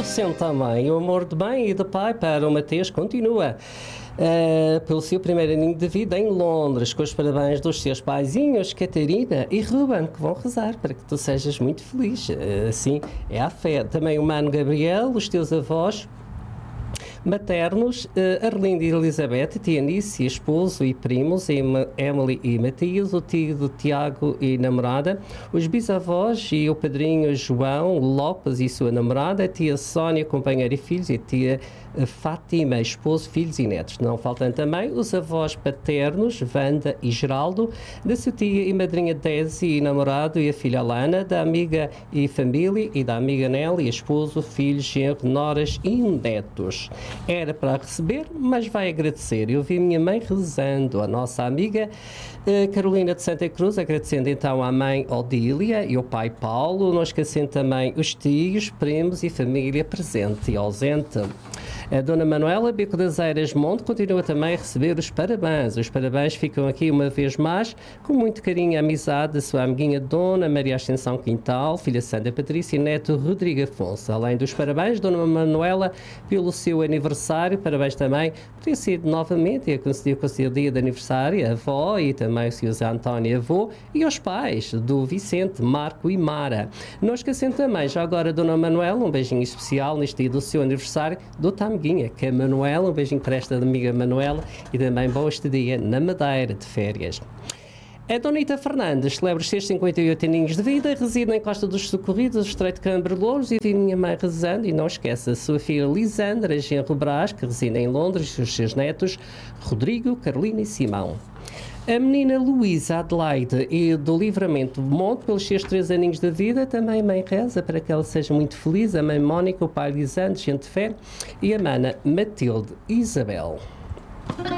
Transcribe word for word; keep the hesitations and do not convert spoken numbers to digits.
sendo também o amor de mãe e de pai para o Mateus continua. Uh, pelo seu primeiro aninho de vida em Londres, com os parabéns dos seus paizinhos, Catarina e Ruben, que vão rezar para que tu sejas muito feliz. Uh, assim é a fé. Também o Mano Gabriel, os teus avós maternos, uh, Arlinda e Elizabeth, tia Nice, esposo e primos, Emily e Matias, o tio Tiago e namorada, os bisavós e o padrinho João Lopes e sua namorada, a tia Sónia, companheira e filhos, e a tia Fátima, esposo, filhos e netos. Não faltam também os avós paternos, Wanda e Geraldo, da sua tia e madrinha Desi e namorado, e a filha Alana, da amiga e família, e da amiga Nelly, esposo, filhos, genro, noras e netos. Era para receber, mas vai agradecer. Eu vi a minha mãe rezando, a nossa amiga uh, Carolina de Santa Cruz, agradecendo então à mãe Odília e ao pai Paulo, não esquecendo também os tios, primos e família presente e ausente. A Dona Manuela Bico das Eiras Monte continua também a receber os parabéns. Os parabéns ficam aqui uma vez mais, com muito carinho e amizade, da sua amiguinha Dona Maria Ascensão Quintal, filha Sandra Patrícia e neto Rodrigo Afonso. Além dos parabéns, Dona Manuela, pelo seu aniversário, parabéns também por ter sido novamente e concedido com o seu dia de aniversário, a avó e também o senhor Zé António avô, e aos pais do Vicente, Marco e Mara. Não esquecendo também, já agora, Dona Manuela, um beijinho especial neste dia do seu aniversário, do Tam que é a Manuela, um beijinho para esta amiga Manuela e também bom este dia na Madeira de férias. A Donita Fernandes celebra os seus cinquenta e oito aninhos de vida, reside em Costa dos Socorridos, Estreito de Cambre-Louros, e vi minha mãe rezando, e não esqueça a sua filha Lisandra Genro Brás, que reside em Londres, e os seus netos Rodrigo, Carolina e Simão. A menina Luísa Adelaide e do Livramento Monte, pelos seus três aninhos de vida, também mãe reza para que ela seja muito feliz, a mãe Mónica, o pai Lisandro, gente de fé, e a mana Matilde Isabel.